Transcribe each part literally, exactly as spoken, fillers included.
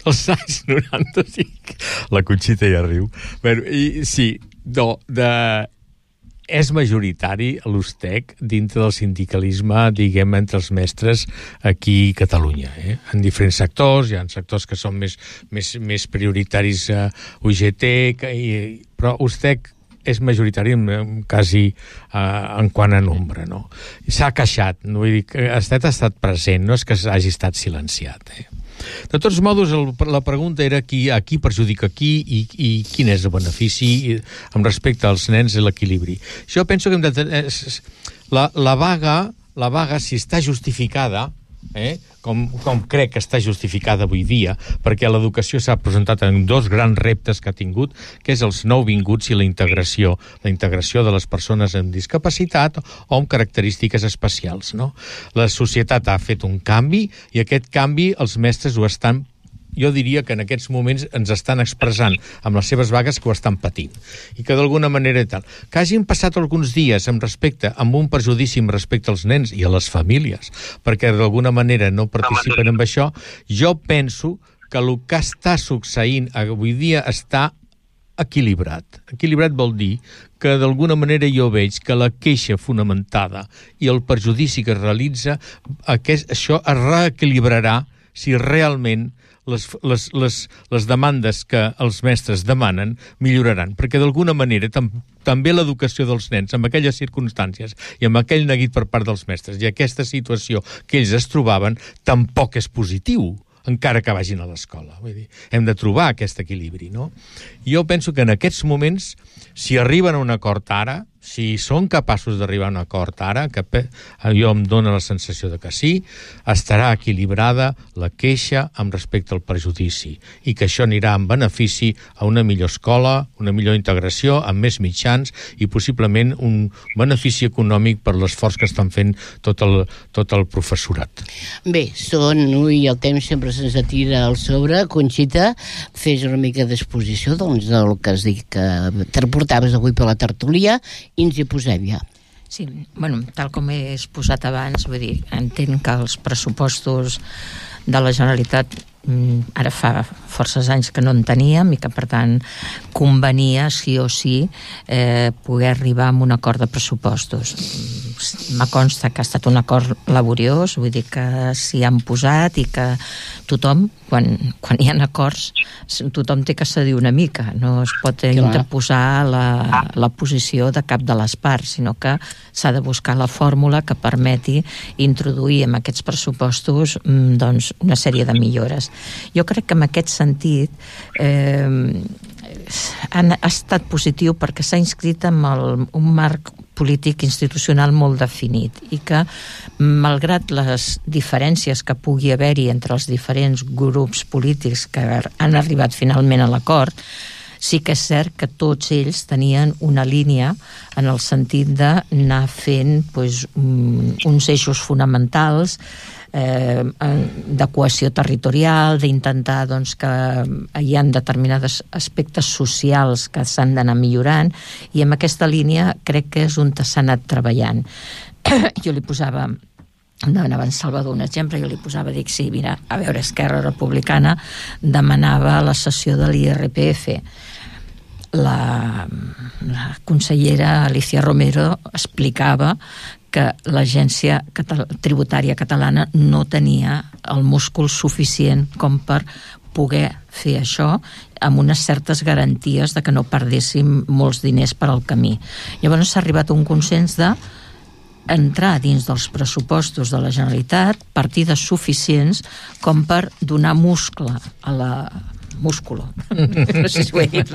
als anys noranta, sí, la Conxita ja riu. Bueno, i sí, no, de... és majoritari l'U S T E C dintre del sindicalisme, diguem, entre els mestres aquí a Catalunya. Eh? En diferents sectors, hi ha sectors que són més, més, més prioritaris a U G T, i, però U S T E C és majoritari quasi uh, en quant a nombre, no? S'ha queixat, no? Vull dir que U S T E C ha estat present, no és que hagi estat silenciat. Eh? De tots modos, el, la pregunta era qui, a qui perjudica qui i, i quin és el benefici amb respecte als nens i l'equilibri. Jo penso que hem de... La, la vaga, la vaga, si està justificada, eh, com, com crec que està justificada avui dia, perquè l'educació s'ha presentat en dos grans reptes que ha tingut, que és els nouvinguts i la integració, la integració de les persones amb discapacitat o amb característiques especials, no? La societat ha fet un canvi i aquest canvi els mestres ho estan, jo diria que en aquests moments ens estan expressant amb les seves vagues que ho estan patint i que d'alguna manera i tal. Que hagin passat alguns dies amb respecte, amb un perjudici amb respecte als nens i a les famílies, perquè d'alguna manera no participen en això, jo penso que el que està succeint avui dia està equilibrat. Equilibrat vol dir que d'alguna manera jo veig que la queixa fonamentada i el perjudici que es realitza, aquest, això es reequilibrarà si realment Les, les, les, les demandes que els mestres demanen milloraran, perquè d'alguna manera tam, també l'educació dels nens amb aquelles circumstàncies i amb aquell neguit per part dels mestres i aquesta situació que ells es trobaven tampoc és positiu, encara que vagin a l'escola. Vull dir, hem de trobar aquest equilibri, no? Jo penso que en aquests moments, si arriben a un acord ara, si són capaços d'arribar a un acord ara, que jo em dóna la sensació de que sí, estarà equilibrada la queixa amb respecte al perjudici i que això anirà en benefici a una millor escola, una millor integració, amb més mitjans i possiblement un benefici econòmic per l'esforç que estan fent tot el, tot el professorat. Bé, són, ui, el temps sempre se'ns atira al sobre. Conxita, fes una mica d'exposició doncs, del que has dit que te reportaves avui per la tertúlia i ens hi posem ja. Sí, bueno, tal com he exposat abans, vull dir, entenc que els pressupostos de la Generalitat ara fa forces anys que no en teníem i que per tant convenia sí o sí eh, poder arribar a un acord de pressupostos. Me consta que ha estat un acord laboriós, vull dir que s'hi han posat i que tothom, quan, quan hi ha acords, tothom té que cedir una mica, no es pot interposar la, la posició de cap de les parts, sinó que s'ha de buscar la fórmula que permeti introduir en aquests pressupostos doncs, una sèrie de millores. Jo crec que en aquest sentit eh, han, ha estat positiu perquè s'ha inscrit en el, un marc polític institucional molt definit i que, malgrat les diferències que pugui haver-hi entre els diferents grups polítics que han arribat finalment a l'acord, sí que és cert que tots ells tenien una línia en el sentit d'anar fent pues, uns eixos fonamentals eh, de cohesió territorial, d'intentar doncs, que hi ha determinats aspectes socials que s'han d'anar millorant i en aquesta línia crec que és on s'ha anat treballant. Jo li posava demanava en Salvador un exemple, jo li posava, dic, sí, mira, a veure, Esquerra Republicana demanava la cessió de l'I R P F. La, la consellera Alicia Romero explicava que l'Agència Catal- Tributària Catalana no tenia el múscul suficient com per poder fer això amb unes certes garanties de que no perdéssim molts diners per al camí. Llavors s'ha arribat a un consens de entrar dins dels pressupostos de la Generalitat partides suficients com per donar muscle a la músculo, no sé si ho he dit,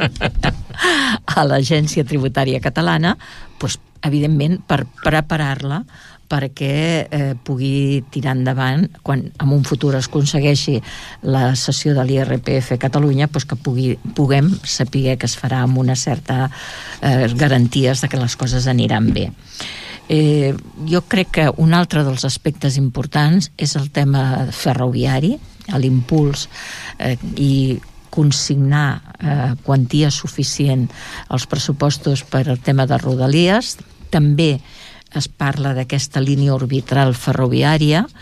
a l'Agència Tributària Catalana, doncs, evidentment, per preparar-la perquè eh, pugui tirar endavant, quan en un futur es aconsegueixi la cessió de l'I R P F a Catalunya, doncs que pugui, puguem saber que es farà amb una certa eh, garanties de que les coses aniran bé. Eh, jo crec que un altre dels aspectes importants és el tema ferroviari, l'impuls eh, i consignar eh, quantia suficient als pressupostos per al tema de Rodalies. També es parla d'aquesta línia orbital ferroviària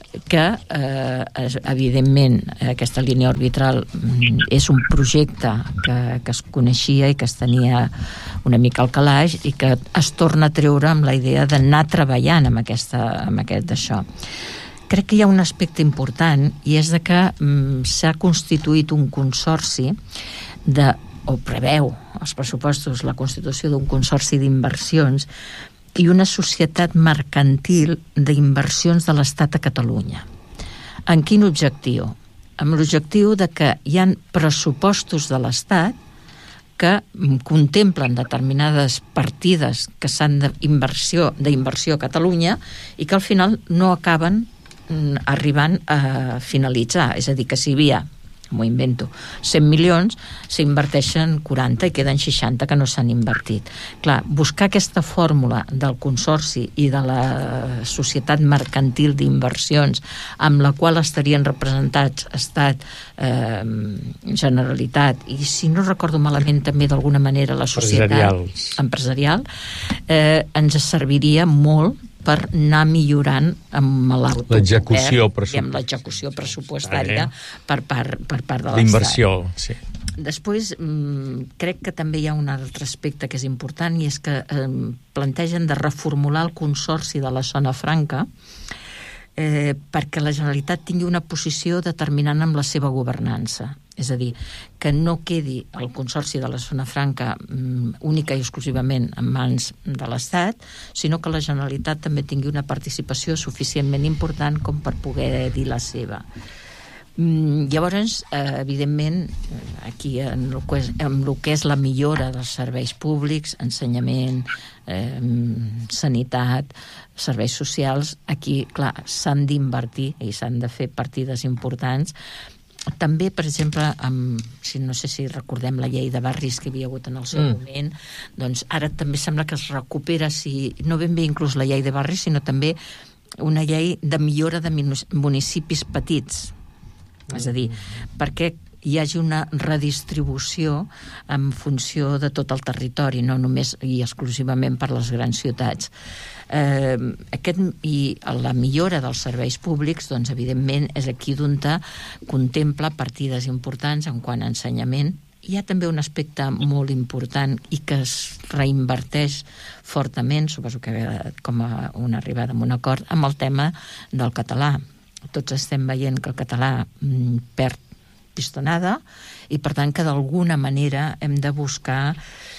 que eh, evidentment aquesta línia orbital és un projecte que, que es coneixia i que es tenia una mica al calaix i que es torna a treure amb la idea d'anar treballant amb, aquesta, amb aquest d'això. Crec que hi ha un aspecte important i és de que mm, s'ha constituït un consorci de, o preveu els pressupostos la constitució d'un consorci d'inversions i una societat mercantil d'inversions de l'Estat a Catalunya. En quin objectiu? Amb l'objectiu de que hi ha pressupostos de l'Estat que contemplen determinades partides que s'han d'inversió d'inversió a Catalunya i que al final no acaben arribant a finalitzar. És a dir, que si hi havia, m'ho invento, cent milions, s'inverteixen quaranta i queden seixanta que no s'han invertit. Clar, buscar aquesta fórmula del consorci i de la societat mercantil d'inversions amb la qual estarien representats Estat, eh, Generalitat i, si no recordo malament, també d'alguna manera la societat empresarial, eh, ens serviria molt per anar millorant amb l'execució pressupostària, l'execució pressupostària per part, per part de l'Estat. L'inversió, sí. Després, crec que també hi ha un altre aspecte que és important i és que eh, plantegen de reformular el consorci de la zona franca eh, perquè la Generalitat tingui una posició determinant amb la seva governança. És a dir, que no quedi el consorci de la zona franca um, única i exclusivament en mans de l'Estat, sinó que la Generalitat també tingui una participació suficientment important com per poder dir la seva. Um, llavors, eh, evidentment, aquí en el, que és, en el que és la millora dels serveis públics, ensenyament, eh, sanitat, serveis socials, aquí, clar, s'han d'invertir i s'han de fer partides importants. També, per exemple, amb, si no sé si recordem la llei de barris que hi havia hagut en el seu mm. moment, doncs ara també sembla que es recupera, si no ben bé inclús la llei de barris, sinó també una llei de millora de municipis petits. Mm. És a dir, perquè hi hagi una redistribució en funció de tot el territori, no només i exclusivament per les grans ciutats. Eh, aquest, i la millora dels serveis públics, doncs evidentment és aquí d'on contempla partides importants en quant a ensenyament. Hi ha també un aspecte molt important i que es reinverteix fortament, suposo que com a una arribada a un acord, amb el tema del català. Tots estem veient que el català mm, perd pistonada i per tant que d'alguna manera hem de buscar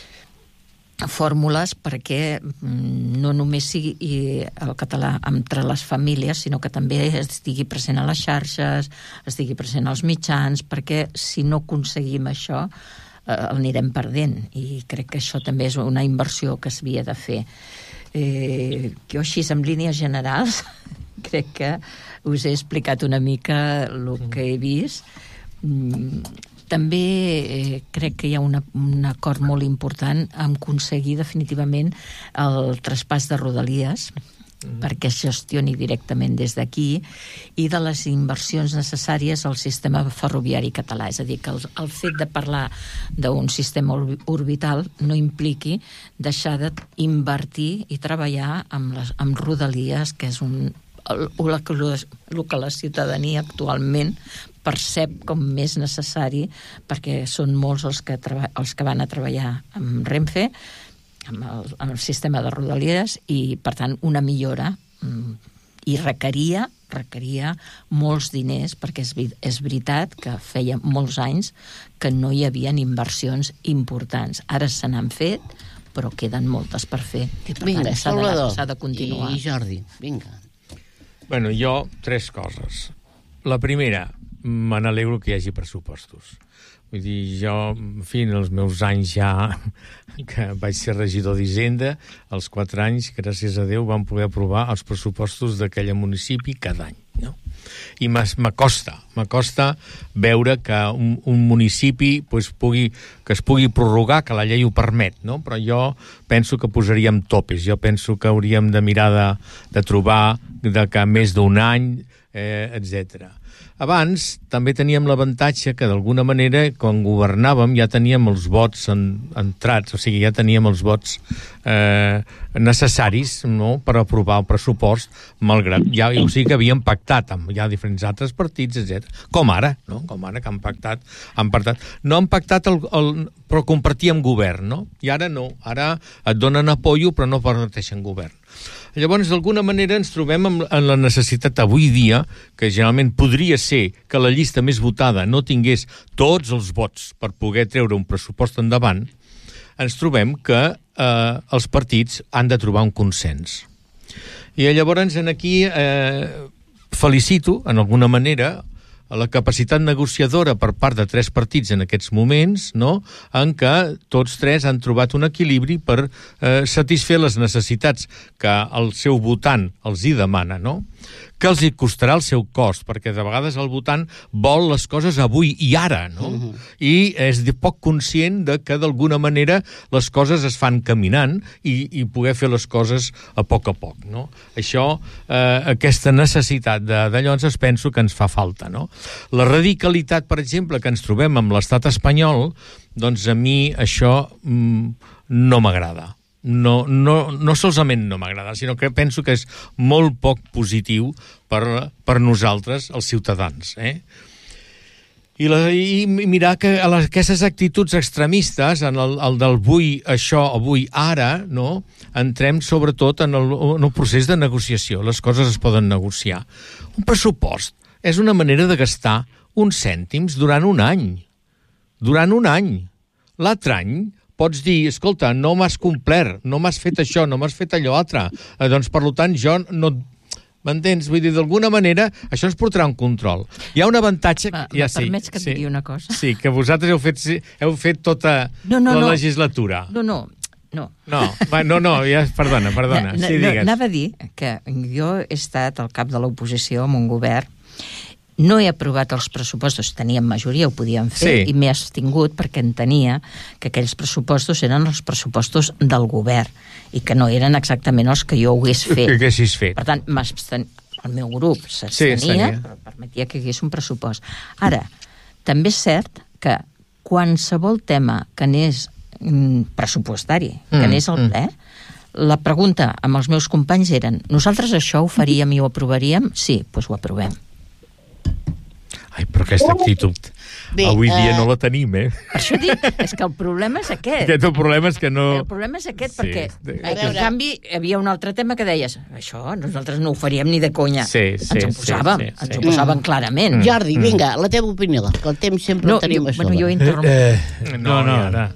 fórmules perquè no només sigui el català entre les famílies, sinó que també estigui present a les xarxes, estigui present als mitjans, perquè si no aconseguim això eh, el anirem perdent i crec que això també és una inversió que s'havia de fer. Eh, jo així, en línies generals, crec que us he explicat una mica el que he vist. Mm, també eh, crec que hi ha una, un acord molt important en aconseguir definitivament el traspàs de Rodalies mm. perquè es gestioni directament des d'aquí i de les inversions necessàries al sistema ferroviari català. És a dir, que el, el fet de parlar d'un sistema orbital no impliqui deixar d'invertir i treballar amb, les, amb Rodalies, que és un el, el, el que la ciutadania actualment percep com més necessari, perquè són molts els que, treba, els que van a treballar amb Renfe, amb el, amb el sistema de Rodalies, i per tant una millora, i requeria, requeria molts diners, perquè és, és veritat que feia molts anys que no hi havia inversions importants. Ara se n'han fet, però queden moltes per fer. I per vinga, tant s'ha de, s'ha de continuar. I Jordi, vinga. Bueno, jo, tres coses. La primera, me n'alegro que hi hagi pressupostos. Vull dir, jo, en fi, en els meus anys ja que vaig ser regidor d'Hisenda, als quatre anys, gràcies a Déu, vam poder aprovar els pressupostos d'aquell municipi cada any, no? I m'acosta, m'acosta veure que un, un municipi pues, pugui, que es pugui prorrogar, que la llei ho permet, no? Però jo penso que posaríem topes, jo penso que hauríem de mirar de, de trobar de que més d'un any, eh, etcètera. abans també teníem l'avantatge que d'alguna manera quan governàvem ja teníem els vots en, entrats, o sigui, ja teníem els vots eh, necessaris, no?, per aprovar el pressupost, malgrat ja, o sigui que havíem pactat amb ja diferents altres partits, etcètera. Com ara, no?, com ara que han pactat, han pactat. No han pactat el, el, però compartíem govern, no? I ara no, ara et donen apoyo però no parteixen govern. Llavors, d'alguna manera, ens trobem en, en la necessitat avui dia, que generalment podria ser que la llista més votada no tingués tots els vots per poder treure un pressupost endavant, ens trobem que eh, els partits han de trobar un consens. I llavors, en aquí, eh, felicito, en alguna manera, la capacitat negociadora per part de tres partits en aquests moments, no?, en què tots tres han trobat un equilibri per eh, satisfer les necessitats que el seu votant els hi demana, no?, que els hi costarà el seu cost, perquè de vegades el votant vol les coses avui i ara, no? Uh-huh. I és de poc conscient de que d'alguna manera les coses es fan caminant i, i poder fer les coses a poc a poc, no? Això, eh, aquesta necessitat de, de llavors es penso que ens fa falta, no? La radicalitat, per exemple, que ens trobem amb l'estat espanyol, doncs a mi això mm, no m'agrada. No, no, no solament no m'agrada, sinó que penso que és molt poc positiu per, per nosaltres, els ciutadans. Eh? I, la, I mirar que a les, aquestes actituds extremistes, en el, el del vull això o vull ara, no? Entrem sobretot en el, en el procés de negociació. Les coses es poden negociar. Un pressupost és una manera de gastar uns cèntims durant un any. Durant un any. L'altre any pots dir, escolta, no m'has complert, no m'has fet això, no m'has fet allò altre. Eh, doncs, per tant, jo no... M'entens? Vull dir, d'alguna manera, això ens portarà un control. Hi ha un avantatge... Va, ja, me sí, permets que et sí, digui una cosa? Sí, que vosaltres heu fet, heu fet tota no, no, la no. legislatura. No, no, no. No, va, no, no, ja, perdona, perdona. No, Sí, no, digues. anava a dir que jo he estat al cap de l'oposició amb un govern. No he aprovat els pressupostos, teníem majoria, ho podíem fer, Sí. i m'he abstingut perquè entenia que aquells pressupostos eren els pressupostos del govern i que no eren exactament els que jo hagués fet. Que haguessis fet. Per tant, m'absten... el meu grup Sí, s'abstenia, sí. però permetia que hi hagués un pressupost. Ara, també és cert que qualsevol tema que anés mm, pressupostari, que Mm, anés al ple, la pregunta amb els meus companys eren: nosaltres això ho faríem i ho aprovaríem? Sí, doncs ho aprovem. Ai, però aquesta actitud Bé, avui dia eh, no la tenim, eh? Per això dic, és que el problema és aquest. Aquest el problema és que no... El problema és aquest, Sí. perquè De- en veure. canvi hi havia un altre tema que deies, això nosaltres no ho faríem ni de conya. Sí, sí, ens ho posàvem, sí, sí, ens sí. ho posàvem clarament. Jordi, vinga, la teva opinió, que el temps sempre No, el tenim jo, a sobre. bueno, jo he interromput. Eh, No, no, no. i ara?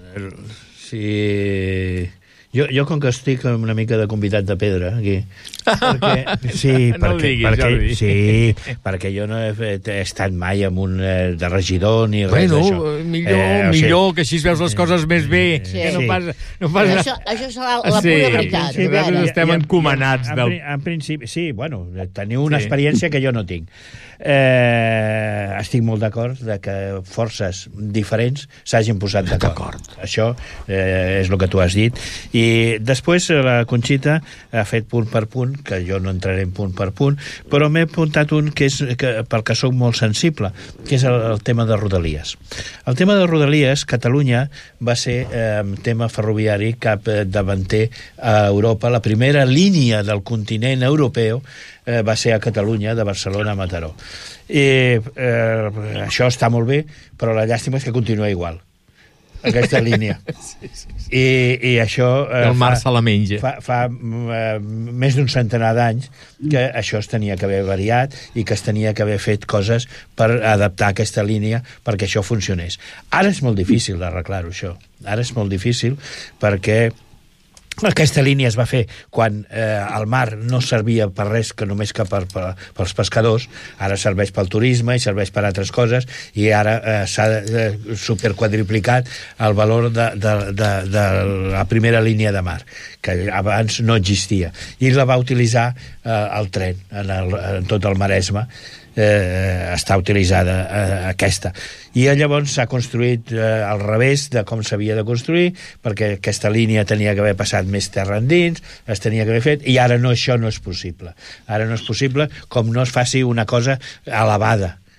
Sí... Jo, jo com que estic amb una mica de convidat de pedra aquí, perquè, sí, No ho perquè, diguis, perquè, Jordi. sí, perquè jo no he, fet, he estat mai amb un eh, de regidor ni res Bueno, d'això. millor, Eh, o sigui, millor, que així veus les coses més bé, Sí. que no Sí. pas... No pas Això, això serà la Sí, pura veritat. sí, a veure. nosaltres estem I en- encomanats en, del... pri- En principi, sí, bueno, teniu una Sí. experiència que jo no tinc. Eh, estic molt d'acord de que forces diferents s'hagin posat d'acord. Això eh, és el que tu has dit. I després eh, la Conxita ha fet punt per punt, que jo no entraré en punt per punt, però m'he apuntat un que és que, pel que soc molt sensible, que és el, el tema de Rodalies. El tema de Rodalies, Catalunya va ser eh, tema ferroviari cap eh, davanter a Europa. La primera línia del continent europeu eh, va ser a Catalunya, de Barcelona a Mataró. I eh, això està molt bé, però la llàstima és que continua igual, aquesta línia. I, i això... Eh, El mar se la menja. Fa, fa eh, més d'un centenar d'anys que això es tenia que haver variat i que es tenia que haver fet coses per adaptar aquesta línia perquè això funcionés. Ara és molt difícil d'arreglar-ho, això. Ara és molt difícil perquè aquesta línia es va fer quan eh, el mar no servia per res que només que per, per, pels pescadors. Ara serveix pel turisme i serveix per altres coses i ara eh, s'ha eh, superquadriplicat el valor de, de, de, de la primera línia de mar, que abans no existia, i la va utilitzar eh, el tren en, el, en tot el Maresme. Eh, està utilitzada eh, aquesta, i llavors s'ha construït eh, al revés de com s'havia de construir, perquè aquesta línia tenia que haver passat més terra endins, es tenia que haver fet, i ara no, això no és possible. Ara no és possible, com no es faci una cosa elevada,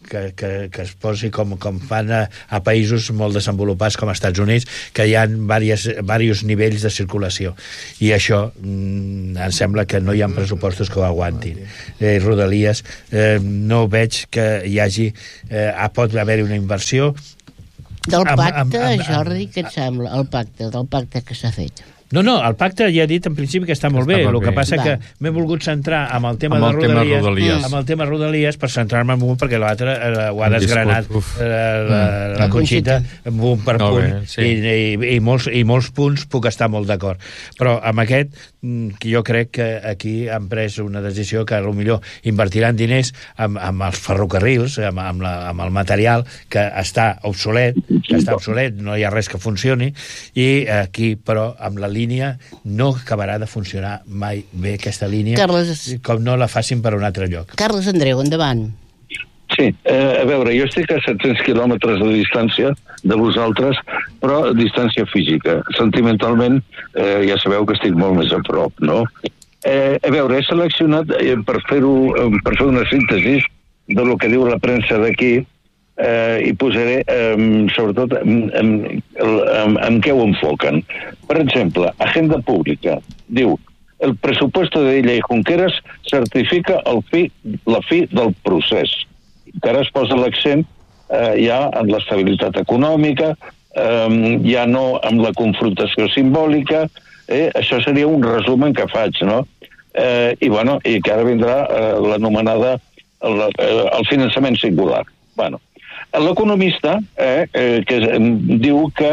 que, que, que es posi com, com fan a, a països molt desenvolupats com els Estats Units, que hi ha diversos nivells de circulació. I això mm, em sembla que no hi ha pressupostos que ho aguantin. Eh, Rodalies, eh, no veig que hi hagi... Eh, pot haver-hi una inversió... Del pacte, amb, amb, amb, Jordi, què et sembla? El pacte, del pacte que s'ha fet. No, no, el pacte ja he dit en principi que està molt bé, el que passa que m'he volgut centrar amb el tema de Rodalies, Rodalies, amb el tema Rodalies per centrar-me en un, perquè l'altre eh, ho ha desgranat eh, la, mm. la Conxita en un per no, punt, bé, sí. i, i, i, molts, i molts punts puc estar molt d'acord. Però amb aquest, que jo crec que aquí han pres una decisió que potser invertiran diners amb, amb els ferrocarrils, amb, amb, la, amb el material que està obsolet, que està obsolet, no hi ha res que funcioni, i aquí, però, amb la línia no acabarà de funcionar mai bé aquesta línia, Carles... com no la facin per un altre lloc. Carles Andreu, endavant. Sí, eh, a veure, jo estic a set-cents quilòmetres de distància de vosaltres, però a distància física. Sentimentalment, eh, ja sabeu que estic molt més a prop, no? Eh, a veure, he seleccionat eh, per fer-ho, eh, per fer una síntesi de lo que diu la premsa d'aquí, eh, i posaré eh, sobretot en, en, en, en què ho enfoquen. Per exemple, Agenda Pública diu: el presupuesto de Illa y Junqueras certifica el fi, la fi del procés. Encara es posa l'accent eh, ja en l'estabilitat econòmica, eh, ja no amb la confrontació simbòlica. Eh, això seria un resumen que faig, no? Eh, I, bueno, i que ara vindrà eh, l'anomenada el, el finançament singular. Bueno, l'economista eh, eh, que eh, diu que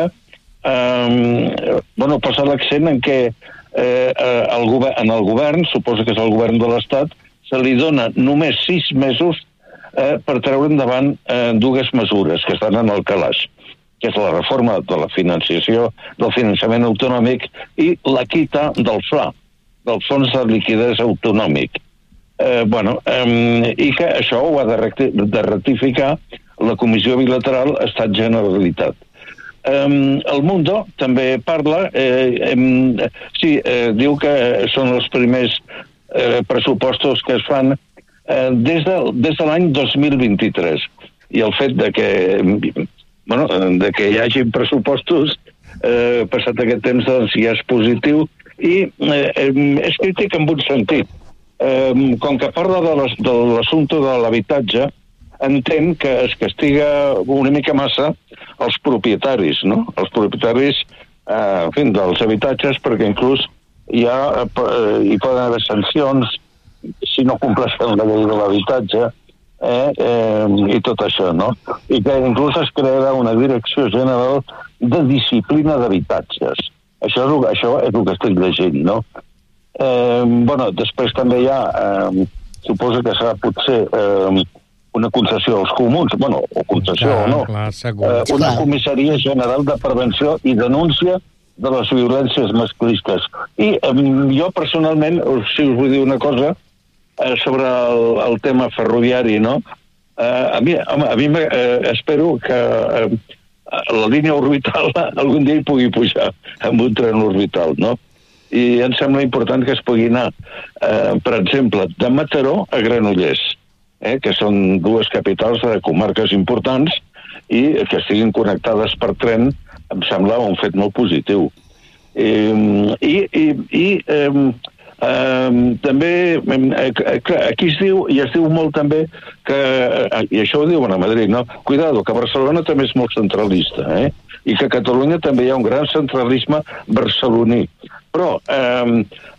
eh, bueno, posa l'accent en què eh, el govern, en el govern, suposo que és el govern de l'Estat, se li dona només sis mesos eh, per treure endavant eh, dues mesures que estan en el calaix, que és la reforma de la financiació, del finançament autonòmic i la quita del F L A, del Fons de Liquiditat Autonòmic. Eh, bueno, eh, i que això ho ha de, recti de ratificar la Comissió Bilateral Estat-Generalitat. Um, el Mundo també parla, eh, eh, sí, eh, diu que són els primers eh, pressupostos que es fan eh, des de, des de l'any dos mil vint-i-tres. I el fet de que, bueno, de que hi hagi pressupostos eh, passat aquest temps, doncs ja és positiu i eh, és crític en un sentit. Eh, com que parla de l'assumpte de l'habitatge, entén que es castiga una mica massa els propietaris, no? Els propietaris eh, en fi, dels habitatges, perquè inclús hi, ha, eh, hi poden haver sancions si no compleixen la llei de l'habitatge eh, eh, i tot això, no? I que inclús es crearà una direcció general de disciplina d'habitatges. Això, això és el que estic llegint, no? Eh, bueno, després també hi ha, eh, suposo que serà potser eh, una concessió als comuns, bueno, o concessió clar, o no, clar, eh, una comissaria general de prevenció i denúncia de les violències masclistes. I eh, jo personalment, si us vull dir una cosa, eh, sobre el, el tema ferroviari, no? Eh, a mi, home, a mi eh, espero que eh, la línia orbital algun dia hi pugui pujar amb un tren orbital, no? I em sembla important que es pugui anar, eh, per exemple, de Mataró a Granollers, eh, que són dues capitals de comarques importants i que estiguin connectades per tren em sembla un fet molt positiu. Eh, I i, i eh, eh, també eh, aquí es diu, i es diu molt també que, eh, i això ho diuen a Madrid, no? Cuidado, que Barcelona també és molt centralista, eh? I que a Catalunya també hi ha un gran centralisme barceloní. Però eh,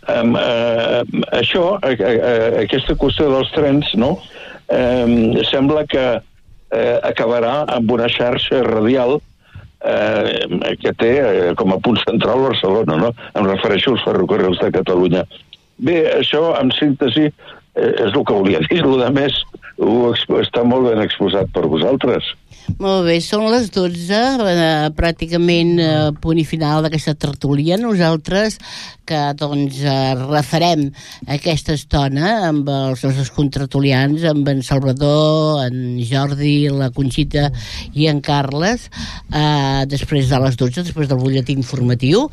eh, això, eh, eh, aquesta qüestió dels trens, no? Eh, sembla que eh, acabarà amb una xarxa radial eh, que té eh, com a punt central Barcelona, no? Em refereixo als ferrocarrils de Catalunya. Bé, això, en síntesi, eh, és el que volia dir. El que més ho està molt ben exposat per vosaltres. Molt bé, són les dotze, eh, pràcticament eh, punt i final d'aquesta tertúlia. Nosaltres que doncs eh, refarem aquesta estona amb els nostres contratulians, amb en Salvador, en Jordi, la Conxita i en Carles, eh, després de les dotze, després del butlletí informatiu.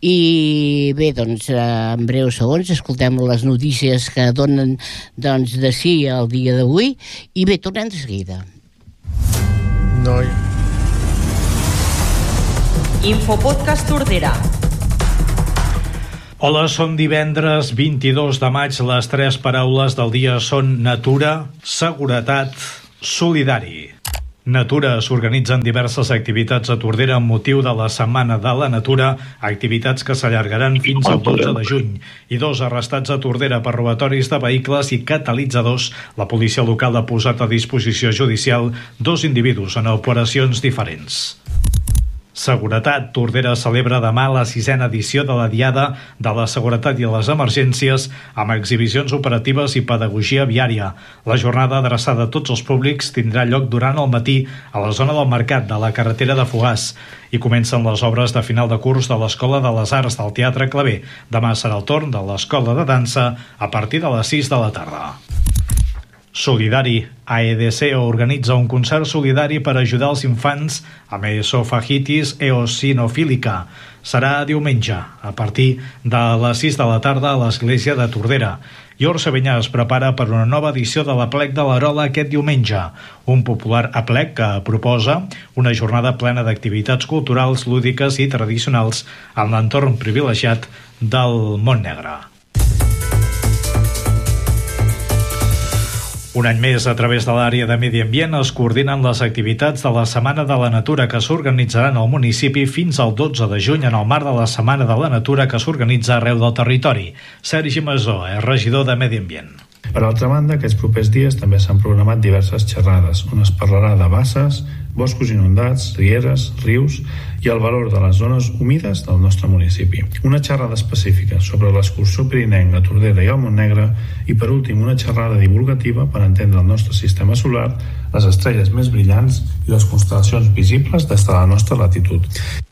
I bé, doncs eh, en breus segons escoltem les notícies que donen doncs de sí el dia d'avui i bé, tornem de seguida. noi. Infopodcast Tordera. Hola, som divendres vint-i-dos de maig. Les tres paraules del dia són natura, seguretat, solidari. Natura s'organitzen diverses activitats a Tordera amb motiu de la Setmana de la Natura, activitats que s'allargaran fins al dotze de juny. I dos arrestats a Tordera per robatoris de vehicles i catalitzadors. La policia local ha posat a disposició judicial dos individus en operacions diferents. Seguretat. Tordera celebra demà la sisena edició de la Diada de la Seguretat i les Emergències amb exhibicions operatives i pedagogia viària. La jornada adreçada a tots els públics tindrà lloc durant el matí a la zona del Mercat de la carretera de Fogars i comencen les obres de final de curs de l'Escola de les Arts del Teatre Claver. Demà serà el torn de l'Escola de Dansa a partir de les sis de la tarda. Solidari. A E D C organitza un concert solidari per ajudar els infants amb esofagitis eosinofílica. Serà diumenge, a partir de les sis de la tarda a l'Església de Tordera. I Orxavenyà es prepara per una nova edició de l'Aplec de l'Arola aquest diumenge, un popular aplec que proposa una jornada plena d'activitats culturals, lúdiques i tradicionals en l'entorn privilegiat del Montnegre. Un any més, a través de l'àrea de Medi Ambient, es coordinen les activitats de la Setmana de la Natura que s'organitzaran al municipi fins al dotze de juny en el marc de la Setmana de la Natura que s'organitza arreu del territori. Sergi Masó és regidor de Medi Ambient. Per altra banda, aquests propers dies també s'han programat diverses xerrades on es parlarà de basses, boscos inundats, rieres, rius i el valor de les zones humides del nostre municipi. Una xerrada específica sobre l'excursió pirinenca a Tordera i al Montnegre i, per últim, una xerrada divulgativa per entendre el nostre sistema solar, les estrelles més brillants i les constel·lacions visibles des de la nostra latitud.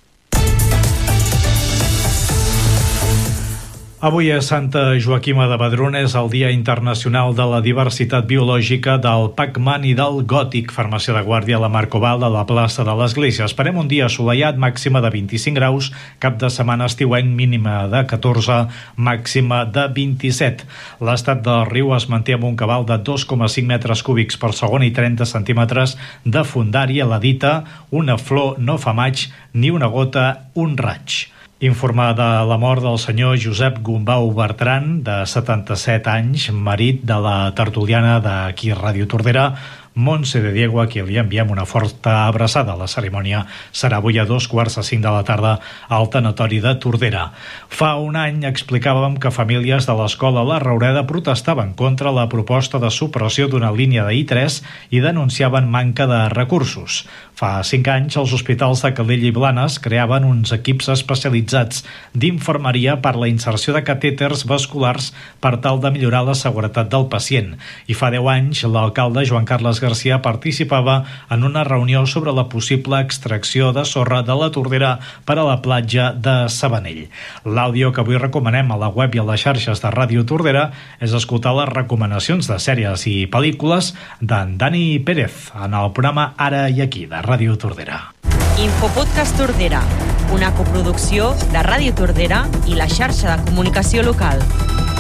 Avui a Santa Joaquima de Vedruna és el Dia Internacional de la Diversitat Biològica del Pac-Man i del Gòtic. Farmàcia de guàrdia a la Marcoval de la plaça de l'Església. Esperem un dia assolellat, màxima de vint-i-cinc graus, cap de setmana estiuenc, mínima de catorze, màxima de vint-i-set. L'estat del riu es manté amb un cabal de dos coma cinc metres cúbics per segon i trenta centímetres de fondària. La dita, una flor no fa maig, ni una gota, un raig. Informar de la mort del senyor Josep Gombau Bertran, de setanta-set anys, marit de la tertuliana d'aquí Ràdio Tordera, Montse de Diego, a qui li enviem una forta abraçada. La cerimònia serà avui a dos quarts de cinc de la tarda al tanatori de Tordera. Fa un any explicàvem que famílies de l'escola La Raureda protestaven contra la proposta de supressió d'una línia de I tres i denunciaven manca de recursos. Fa cinc anys, els hospitals de Calella i Blanes creaven uns equips especialitzats d'infermeria per la inserció de catèters vasculars per tal de millorar la seguretat del pacient. I fa deu anys, l'alcalde Joan Carles Garcia participava en una reunió sobre la possible extracció de sorra de la Tordera per a la platja de Sabanell. L'àudio que avui recomanem a la web i a les xarxes de Ràdio Tordera és escoltar les recomanacions de sèries i pel·lícules d'en Dani Pérez en el programa Ara i Aquí de Ràdio Tordera. Infopodcast Tordera, una coproducció de Ràdio Tordera i la xarxa de comunicació local.